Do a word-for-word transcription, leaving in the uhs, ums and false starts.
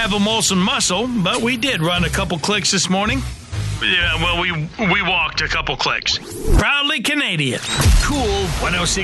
have a Molson muscle, but we did run a couple clicks this morning. Yeah, well, we we walked a couple clicks. Proudly Canadian. Cool one oh six.